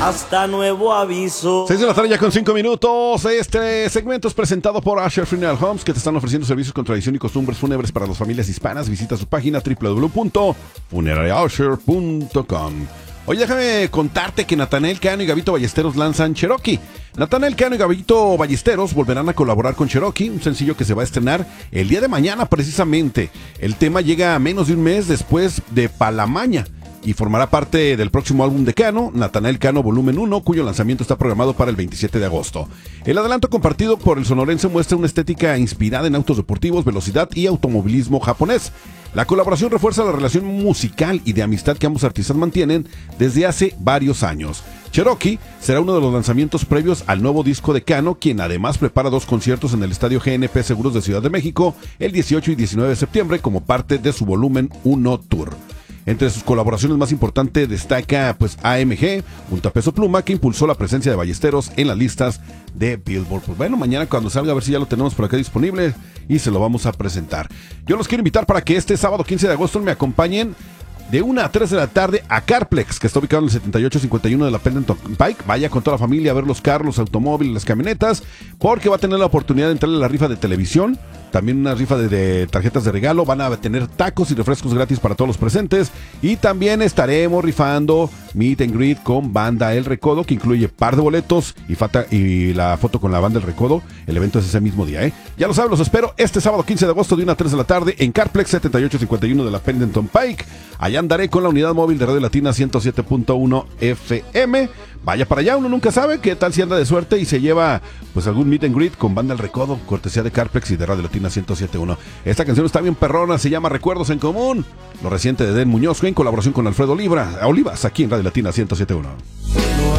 Hasta nuevo aviso. 6 de la tarde ya con 5 minutos. Este segmento es presentado por Asher Funeral Homes, que te están ofreciendo servicios con tradición y costumbres fúnebres para las familias hispanas. Visita su página www.funerariausher.com. Oye, déjame contarte que Natanael Cano y Gabito Ballesteros lanzan Cherokee. Natanael Cano y Gabito Ballesteros volverán a colaborar con Cherokee, un sencillo que se va a estrenar el día de mañana precisamente. El tema llega a menos de un mes después de Palamaña y formará parte del próximo álbum de Cano, Natanael Cano Volumen 1, cuyo lanzamiento está programado para el 27 de agosto. El adelanto compartido por el sonorense muestra una estética inspirada en autos deportivos, velocidad y automovilismo japonés. La colaboración refuerza la relación musical y de amistad que ambos artistas mantienen desde hace varios años. Cherokee será uno de los lanzamientos previos al nuevo disco de Cano, quien además prepara 2 conciertos en el Estadio GNP Seguros de Ciudad de México el 18 y 19 de septiembre como parte de su Volumen 1 Tour. Entre sus colaboraciones más importantes destaca AMG, junto a Peso Pluma, que impulsó la presencia de Ballesteros en las listas de Billboard. Pues bueno, mañana cuando salga, a ver si ya lo tenemos por acá disponible y se lo vamos a presentar. Yo los quiero invitar para que este sábado 15 de agosto me acompañen de 1 a 3 de la tarde a Carplex, que está ubicado en el 7851 de la Pendleton Pike. Vaya con toda la familia a ver los carros, los automóviles, las camionetas, porque va a tener la oportunidad de entrarle a la rifa de televisión, también una rifa de tarjetas de regalo. Van a tener tacos y refrescos gratis para todos los presentes, y también estaremos rifando Meet and Greet con Banda El Recodo, que incluye par de boletos y la foto con la Banda El Recodo. El evento es ese mismo día, Ya lo saben, los espero este sábado 15 de agosto de 1 a 3 de la tarde en Carplex 7851 de la Pendleton Pike. Allá andaré con la unidad móvil de Radio Latina 107.1 FM. Vaya para allá, uno nunca sabe qué tal si anda de suerte y se lleva algún meet and greet con Banda El Recodo, cortesía de Carplex y de Radio Latina 107.1. Esta canción está bien perrona, se llama Recuerdos en Común, lo reciente de Den Muñoz en colaboración con Alfredo Olivas, aquí en Radio Latina 107.1.